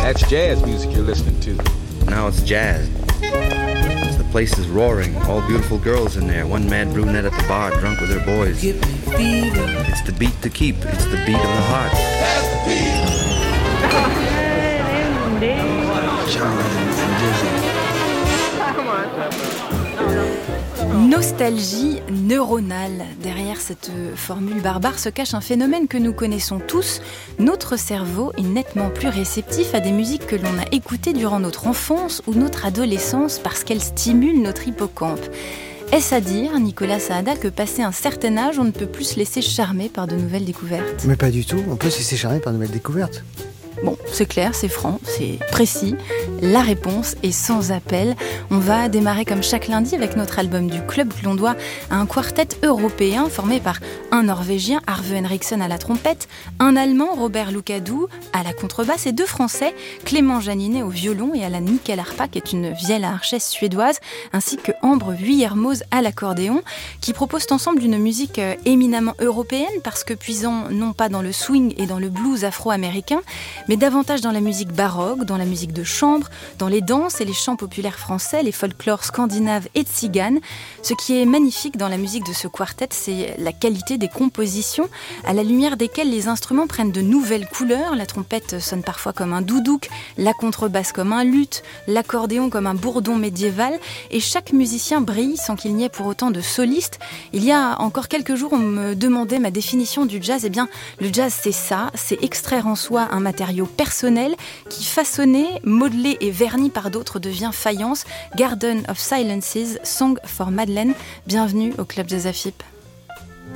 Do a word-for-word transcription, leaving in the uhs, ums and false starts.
That's jazz music you're listening to. Now it's jazz. The place is roaring. All beautiful girls in there. One mad brunette at the bar, drunk with her boys. It's the beat to keep. It's the beat of the heart. That's the beat. Nostalgie neuronale. Derrière cette formule barbare se cache un phénomène que nous connaissons tous. Notre cerveau est nettement plus réceptif à des musiques que l'on a écoutées durant notre enfance ou notre adolescence parce qu'elles stimulent notre hippocampe. Est-ce à dire, Nicolas Saada, que passé un certain âge, on ne peut plus se laisser charmer par de nouvelles découvertes ? Mais pas du tout, on peut se laisser charmer par de nouvelles découvertes. Bon, c'est clair, c'est franc, c'est précis. La réponse est sans appel. On va démarrer comme chaque lundi avec notre album du club que l'on doit à un quartet européen formé par un Norvégien, Arve Henriksen à la trompette, un Allemand, Robert Lucadou, à la contrebasse et deux Français, Clément Janinet au violon et à la nickel-harpa, qui est une vieille harchesse suédoise, ainsi que Ambre Vuillermoz à l'accordéon, qui proposent ensemble une musique éminemment européenne parce que puisant non pas dans le swing et dans le blues afro-américain, mais davantage dans la musique baroque, dans la musique de chambre, dans les danses et les chants populaires français, les folklores scandinaves et tziganes. Ce qui est magnifique dans la musique de ce quartet, c'est la qualité des compositions, à la lumière desquelles les instruments prennent de nouvelles couleurs. La trompette sonne parfois comme un doudouk, la contrebasse comme un luth, l'accordéon comme un bourdon médiéval, et chaque musicien brille sans qu'il n'y ait pour autant de solistes. Il y a encore quelques jours, on me demandait ma définition du jazz. Eh bien, le jazz, c'est ça, c'est extraire en soi un matériau personnel qui, façonné, modelé et verni par d'autres, devient faïence. Garden of Silences, Song for Madeleine. Bienvenue au Club Jazz A F I P.